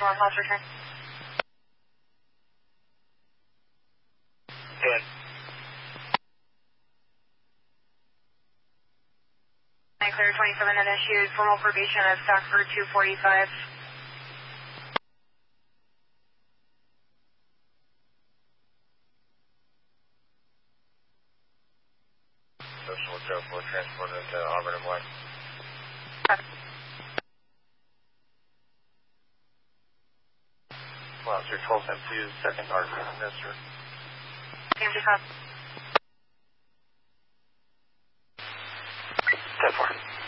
North last return. Good. 9 clear 27 and issued formal probation of Stockford 245. Social 04 transported to Auburn and White. Officer 1272, second article, yes, sir. PMG cop. 10-4.